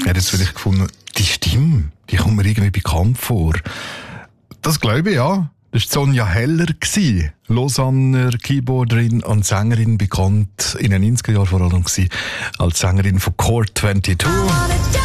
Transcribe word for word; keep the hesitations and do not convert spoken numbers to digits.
Er hat jetzt vielleicht gefunden, die Stimme, die kommt mir irgendwie bekannt vor. Das glaube ich, ja. Das war Sonja Heller, Lausanner Keyboarderin und Sängerin, bekannt in den neunziger Jahren vor allem als Sängerin von Core zweiundzwanzig.